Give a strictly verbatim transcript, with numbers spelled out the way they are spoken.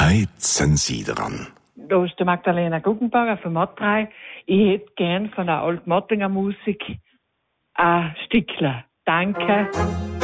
Heute sind Sie dran. Da ist die Magdalena Guggenbauer von Mod drei. Ich hätte gern von der Altmottinger Musik ein Stückler. Danke.